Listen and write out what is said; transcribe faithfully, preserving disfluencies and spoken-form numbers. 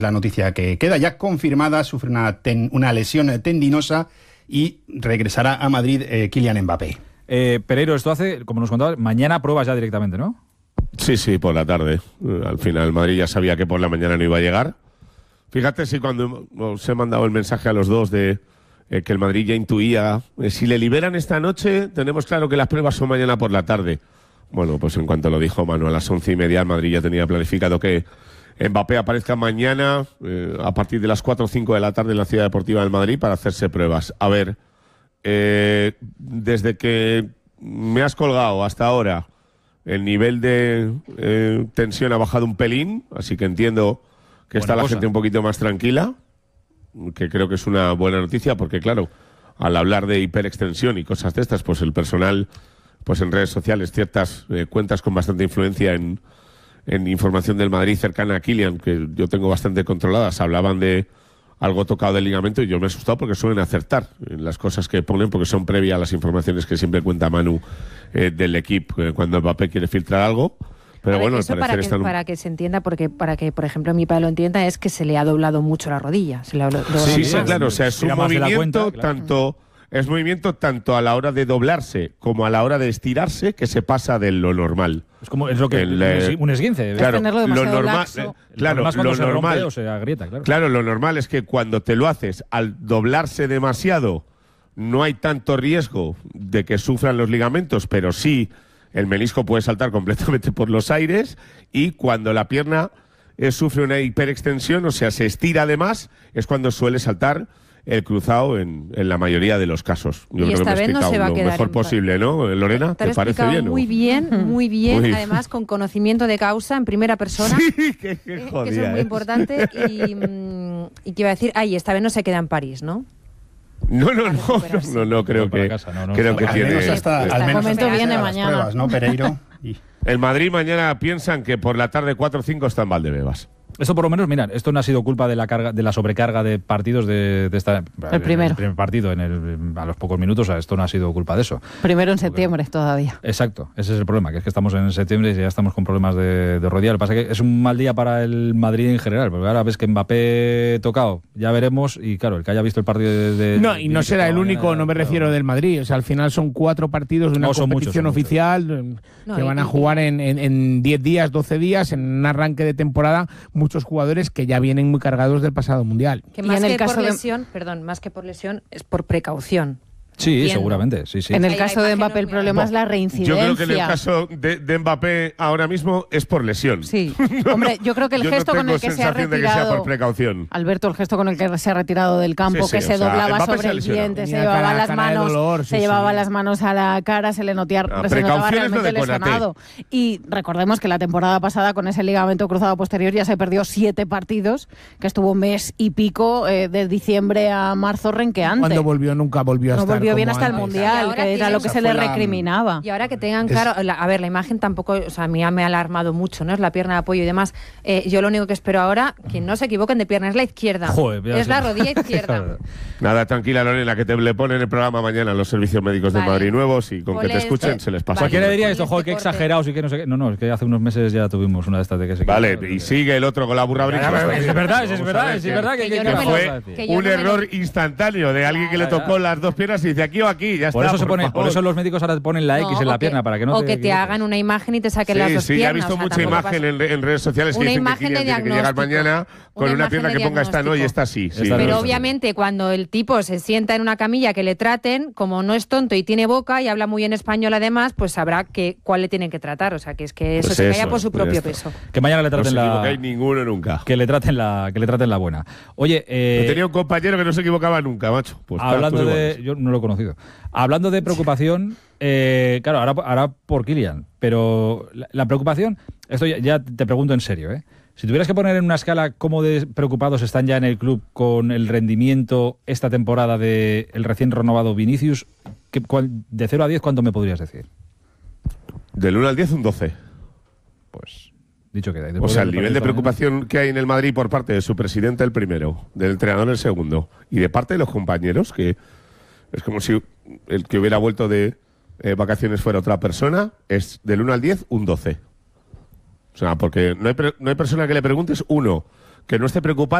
La noticia que queda ya confirmada, sufre una, ten, una lesión tendinosa y regresará a Madrid eh, Kylian Mbappé. Eh, Pereiro, esto hace, como nos contabas, mañana pruebas ya directamente, ¿no? Sí, sí, por la tarde. Al final Madrid ya sabía que por la mañana no iba a llegar. Fíjate si cuando os he mandado el mensaje a los dos de eh, que el Madrid ya intuía, eh, si le liberan esta noche, tenemos claro que las pruebas son mañana por la tarde. Bueno, pues en cuanto lo dijo Manu a las once y media, Madrid ya tenía planificado que Mbappé aparezca mañana eh, a partir de las cuatro o cinco de la tarde en la Ciudad Deportiva del Madrid para hacerse pruebas. A ver, eh, desde que me has colgado hasta ahora, el nivel de eh, tensión ha bajado un pelín, así que entiendo que buena está la cosa. Gente un poquito más tranquila, que creo que es una buena noticia, porque claro, al hablar de hiperextensión y cosas de estas, pues el personal, pues en redes sociales, ciertas eh, cuentas con bastante influencia en, en información del Madrid cercana a Kylian, que yo tengo bastante controladas, hablaban de algo tocado del ligamento y yo me he asustado porque suelen acertar en las cosas que ponen, porque son previas a las informaciones que siempre cuenta Manu eh, del equipo eh, cuando Mbappé quiere filtrar algo. Pero ver, bueno, eso al para que, están... para que se entienda, porque para que, por ejemplo, mi padre lo entienda, es que se le ha doblado mucho la rodilla. Se le ha doblado sí, sí, más. claro, o sea, es un movimiento cuenta, claro. tanto... Es movimiento tanto a la hora de doblarse como a la hora de estirarse que se pasa de lo normal. Es como es lo que el, eh, un esguince. Claro, lo normal, eh, claro, lo se normal, rompe o se agrieta, claro. Claro, lo normal es que cuando te lo haces al doblarse demasiado no hay tanto riesgo de que sufran los ligamentos, pero sí el menisco puede saltar completamente por los aires y cuando la pierna eh, sufre una hiperextensión, o sea, se estira además, es cuando suele saltar el cruzado en, en la mayoría de los casos. Yo y creo esta que me he vez no se va a lo quedar mejor en... posible, ¿no? Lorena, ¿te, ¿te parece bien? Muy bien, muy bien, Uy. además con conocimiento de causa en primera persona. Sí, que, que, eh, jodía, que eso es muy ¿eh? importante y, y que iba a decir, ay, esta vez no se queda en París, ¿no? No, no, no, no, no, no, creo que casa, no, no, creo no, que al tiene. Menos hasta, eh, al menos momento hasta viene las mañana. Pruebas, ¿no, Pereiro? Y... El Madrid mañana piensan que por la tarde cuatro o cinco está en Valdebebas. Esto por lo menos, mira, esto no ha sido culpa de la carga, de la sobrecarga de partidos de, de esta el primero. el primer partido en el, a los pocos minutos, o sea, esto no ha sido culpa de eso. Primero en septiembre Porque, todavía. Exacto, ese es el problema, que es que estamos en septiembre y ya estamos con problemas de, de rodilla. Lo que pasa es que es un mal día para el Madrid en general, porque ahora ves que Mbappé tocado, ya veremos, y claro, el que haya visto el partido de... de no, y no será el único, mañana, no me refiero claro. del Madrid, o sea, al final son cuatro partidos de una no, competición muchos, oficial muchos. que no, van a jugar en, en, en diez días, doce días, en un arranque de temporada, muchos jugadores que ya vienen muy cargados del pasado mundial. Que más en el que caso por de... lesión, perdón, más que por lesión, es por precaución. Sí, Entiendo. seguramente, sí, sí. En el caso de Mbappé el problema no, es la reincidencia. Yo creo que en el caso de, de Mbappé ahora mismo es por lesión. Sí. Hombre, yo creo que el yo gesto no con el que se ha retirado... de que sea por precaución. Alberto, el gesto con el que se ha retirado del campo, sí, sí, que se o sea, doblaba Mbappé sobre se el diente, se Mira, llevaba cara, las cara manos, dolor, se sí, llevaba sí. las manos a la cara, se le notía, La se notaba precaución es lo realmente de Konaté. lesionado. Y recordemos que la temporada pasada con ese ligamento cruzado posterior ya se perdió siete partidos, que estuvo un mes y pico eh, de diciembre a marzo renqueante. Cuando volvió nunca volvió a no estar volvió bien hasta antes. el Mundial, que era lo que se le recriminaba. Y ahora que tengan claro, la, a ver, la imagen tampoco, o sea, a mí me ha alarmado mucho, ¿no? Es la pierna de apoyo y demás. Eh, yo lo único que espero ahora, que no se equivoquen de pierna, es la izquierda. Joder, es sí. la rodilla izquierda. Nada, tranquila, Lorena, que te le ponen el programa mañana los servicios médicos Vale. de Madrid nuevos y con Ponle que te escuchen este- se les pasa. Cualquiera Vale. diría esto, Este joder, qué corte. exagerados y que no sé qué. No, no, es que hace unos meses ya tuvimos una de estas de que se Vale, queda- y sigue el otro con la burra Ya, brinca. Es verdad, es Vamos a verdad, ver es que- verdad que, que que- yo que no me lo- fue- Fue que yo un no me lo- error instantáneo de alguien que le Ya, ya. tocó las dos piernas y dice aquí o aquí, ya Por está. eso se pone, favor. por eso los médicos ahora te ponen la X No, en la o pierna que- para que no o te que te equivoques. hagan una imagen y te saquen Sí, las dos sí, piernas. ya he visto o sea, mucha tampoco imagen pasa- en, en redes sociales que Una dicen que imagen de Kylian tiene que llegar diagnóstico. mañana con Una una, imagen pierna de que ponga esta no y diagnóstico. esta sí. sí. Esta no. Pero obviamente cuando el tipo se sienta en una camilla que le traten, como no es tonto y tiene boca y habla muy en español además, pues sabrá que cuál le tienen que tratar. O sea, que es que eso Pues se eso, calla por su pues propio esto. peso. Que mañana le No traten se la equivocáis ninguno nunca. que le traten la que le traten la buena. Oye, eh, Yo tenía un compañero que no se equivocaba nunca, macho. Pues hablando tú de, iguales. yo no lo he conocido. Hablando de preocupación, eh, claro, ahora, ahora por Kylian, pero la, la preocupación, esto ya, ya te pregunto en serio, ¿eh? Si tuvieras que poner en una escala cómo de preocupados están ya en el club con el rendimiento esta temporada de el recién renovado Vinicius, ¿qué, cuál, de cero a diez, ¿cuánto me podrías decir? Del uno al diez, un doce. Pues dicho queda. O sea, el nivel de preocupación que hay en el Madrid por parte de su presidente el primero, del entrenador el segundo, y de parte de los compañeros, que es como si el que hubiera vuelto de eh, vacaciones fuera otra persona, es del uno al diez, un doce. O sea, porque no hay, no hay persona que le preguntes, uno, que no esté preocupado.